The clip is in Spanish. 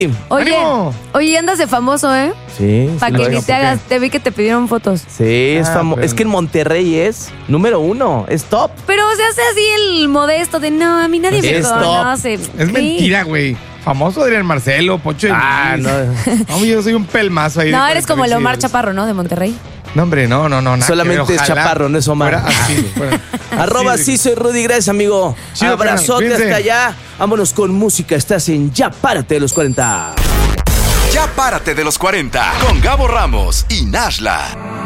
Oye, ¡Ánimo! oye, andas de famoso, ¿eh? Sí. Para lo que digo, ni te ¿por qué? hagas. Te vi que te pidieron fotos. Sí, es famoso. pero- Es que en Monterrey es número 1, es top. Pero se hace así el modesto de no, a mí nadie me Es conoce. Es Sí. mentira, güey. Famoso Adrián Marcelo, Poncho de Nigris. no. No, yo soy un pelmazo ahí. No, de eres como el 49 Omar seguidores. Chaparro, ¿no? De Monterrey. No, hombre, no. Nada Solamente que ver, es ojalá Chaparro, no es Omar. fuera así, fuera- Arroba así, sí soy Rudy, gracias amigo. Chido, Abrazote carnal, hasta cuídense. allá. Vámonos con música, estás en Ya Párate de los 40. Ya párate de los 40 con Gabo Ramos y Nashla.